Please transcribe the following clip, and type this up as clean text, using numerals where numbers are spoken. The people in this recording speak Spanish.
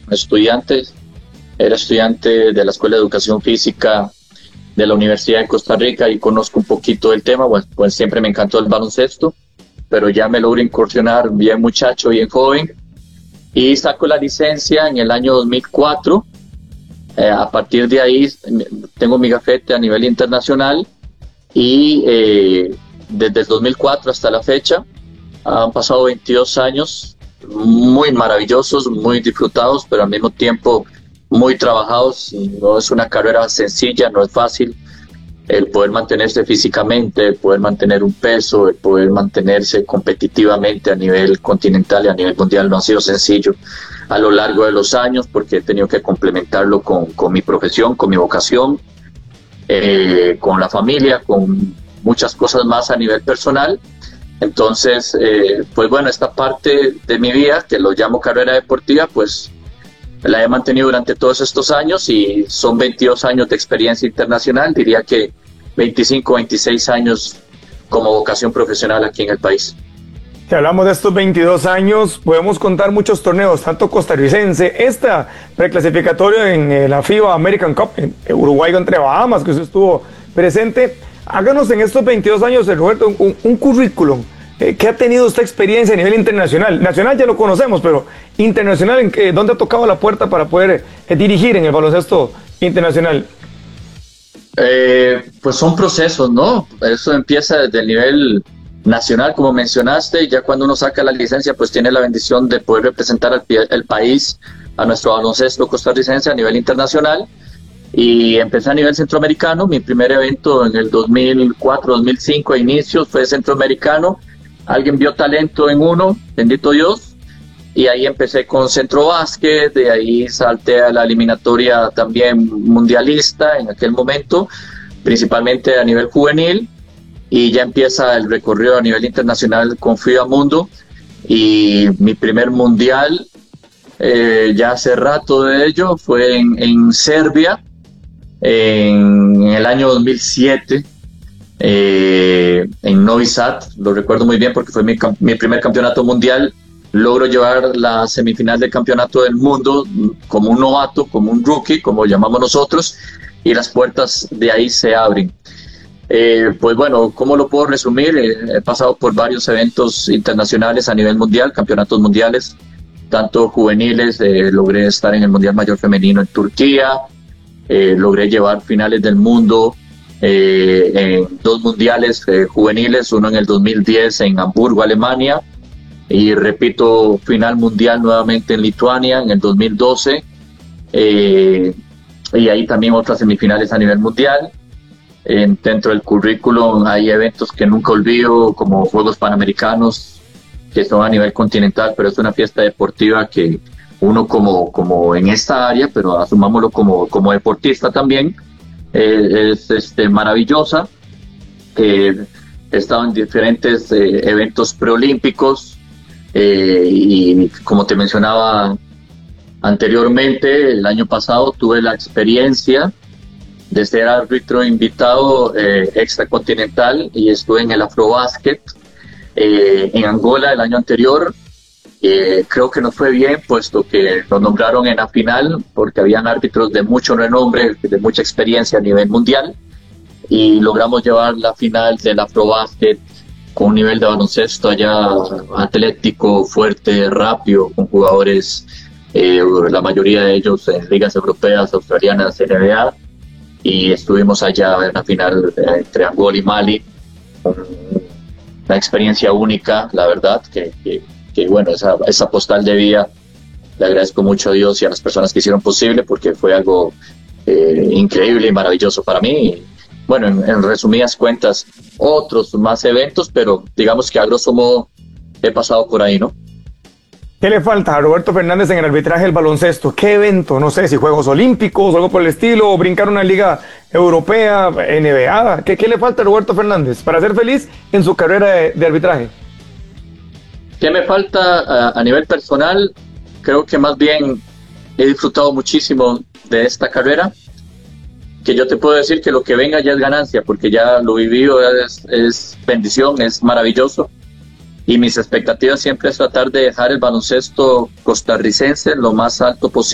estudiante. Era estudiante de la Escuela de Educación Física de la Universidad de Costa Rica y conozco un poquito del tema. Pues siempre me encantó el baloncesto, pero ya me logré incursionar bien muchacho, bien joven, y saco la licencia en el año 2004. A partir de ahí tengo mi gafete a nivel internacional y desde el 2004 hasta la fecha han pasado 22 años muy maravillosos, muy disfrutados, pero al mismo tiempo muy trabajados. No es una carrera sencilla, no es fácil. El poder mantenerse físicamente, el poder mantener un peso, el poder mantenerse competitivamente a nivel continental y a nivel mundial no ha sido sencillo a lo largo de los años, porque he tenido que complementarlo con mi profesión, con mi vocación, con la familia, con muchas cosas más a nivel personal. Entonces, pues bueno, esta parte de mi vida, que lo llamo carrera deportiva, pues la he mantenido durante todos estos años y son 22 años de experiencia internacional, diría que 25, 26 años como vocación profesional aquí en el país. Si hablamos de estos 22 años, podemos contar muchos torneos, tanto costarricense, esta preclasificatoria en la FIBA American Cup, en Uruguay contra Bahamas, que usted estuvo presente. Háganos en estos 22 años, Roberto, un currículum. ¿Qué ha tenido esta experiencia a nivel internacional? Nacional ya lo conocemos, pero internacional, ¿dónde ha tocado la puerta para poder dirigir en el baloncesto internacional? Pues son procesos, ¿no? Eso empieza desde el nivel nacional, como mencionaste, y ya cuando uno saca la licencia, pues tiene la bendición de poder representar al país, a nuestro baloncesto costarricense a nivel internacional. Y empecé a nivel centroamericano. Mi primer evento en el 2004-2005 a inicios fue centroamericano. Alguien vio talento en uno, bendito Dios, y ahí empecé con Centro Básquet. De ahí salté a la eliminatoria también mundialista en aquel momento, principalmente a nivel juvenil, y ya empieza el recorrido a nivel internacional con FIBA Mundo. Y mi primer mundial, ya hace rato de ello, fue en Serbia, en el año 2007, en Novi Sad. Lo recuerdo muy bien porque fue mi primer campeonato mundial. Logro llevar la semifinal del campeonato del mundo como un novato, como un rookie, como llamamos nosotros, y las puertas de ahí se abren. Pues bueno, ¿cómo lo puedo resumir? He pasado por varios eventos internacionales a nivel mundial, campeonatos mundiales, tanto juveniles. Logré estar en el Mundial Mayor Femenino en Turquía. Logré llevar finales del mundo en 2 mundiales juveniles, uno en el 2010 en Hamburgo, Alemania, y repito, final mundial nuevamente en Lituania en el 2012, y ahí también otras semifinales a nivel mundial. Dentro del currículum hay eventos que nunca olvido, como Juegos Panamericanos, que son a nivel continental, pero es una fiesta deportiva que uno como en esta área, pero asumámoslo como deportista también, es maravillosa. He estado en diferentes eventos preolímpicos, y como te mencionaba anteriormente, el año pasado tuve la experiencia de ser árbitro invitado extracontinental y estuve en el Afrobásquet en Angola el año anterior. Creo que nos fue bien, puesto que nos nombraron en la final porque habían árbitros de mucho renombre, de mucha experiencia a nivel mundial, y logramos llevar la final del Afrobásquet con un nivel de baloncesto allá atlético, fuerte, rápido, con jugadores, la mayoría de ellos en ligas europeas, australianas, NBA, y estuvimos allá en la final entre Angola y Mali. Una experiencia única, la verdad, que bueno, esa postal de vida le agradezco mucho a Dios y a las personas que hicieron posible, porque fue algo increíble y maravilloso para mí. Bueno, en resumidas cuentas, otros más eventos, pero digamos que a grosso modo he pasado por ahí, ¿no? ¿Qué le falta a Roberto Fernández en el arbitraje del baloncesto? ¿Qué evento? No sé, si Juegos Olímpicos o algo por el estilo, o brincar una liga europea, NBA. ¿Qué le falta a Roberto Fernández para ser feliz en su carrera de arbitraje? ¿Qué me falta a nivel personal? Creo que más bien he disfrutado muchísimo de esta carrera, que yo te puedo decir que lo que venga ya es ganancia, porque ya lo vivido es bendición, es maravilloso. Y mis expectativas siempre es tratar de dejar el baloncesto costarricense lo más alto posible.